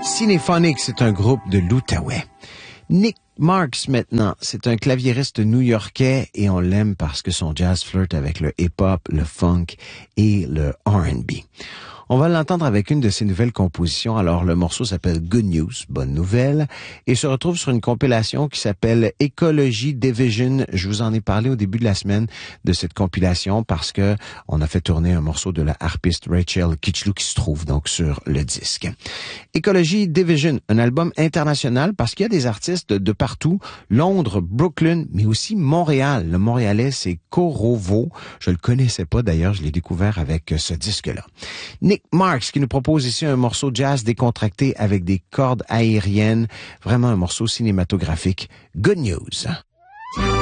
Cinephonics, c'est un groupe de l'Outaouais. Nick Marks, maintenant, c'est un claviériste new-yorkais et on l'aime parce que son jazz flirte avec le hip-hop, le funk et le R&B. On va l'entendre avec une de ses nouvelles compositions. Alors, le morceau s'appelle Good News, bonne nouvelle, et se retrouve sur une compilation qui s'appelle Ecology Division. Je vous en ai parlé au début de la semaine de cette compilation parce que on a fait tourner un morceau de la harpiste Rachel Kitchlew qui se trouve donc sur le disque. Ecology Division, un album international parce qu'il y a des artistes de partout, Londres, Brooklyn, mais aussi Montréal. Le Montréalais, c'est Corovo. Je le connaissais pas d'ailleurs, je l'ai découvert avec ce disque-là. Nick Marks qui nous propose ici un morceau jazz décontracté avec des cordes aériennes. Vraiment un morceau cinématographique. Good News.